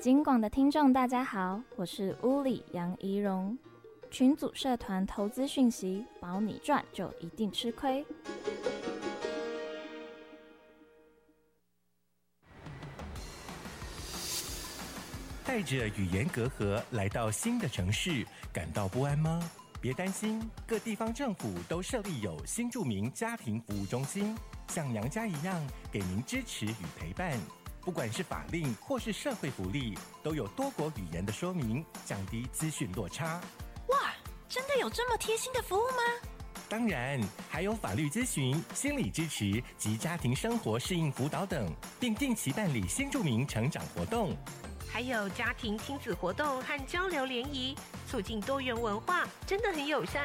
金广的听众大家好，我是屋里杨怡蓉。群组社团投资讯息，保你赚就一定吃亏。 带着语言隔阂来到新的城市，感到不安吗？别担心，各地方政府都设立有新住民家庭服务中心，像娘家一样给您支持与陪伴。不管是法令或是社会福利，都有多国语言的说明，降低资讯落差。 哇，真的有这么贴心的服务吗？ 当然，还有法律咨询、心理支持及家庭生活适应辅导等，并定期办理新住民成长活动。 还有家庭亲子活动和交流联谊，促进多元文化，真的很友善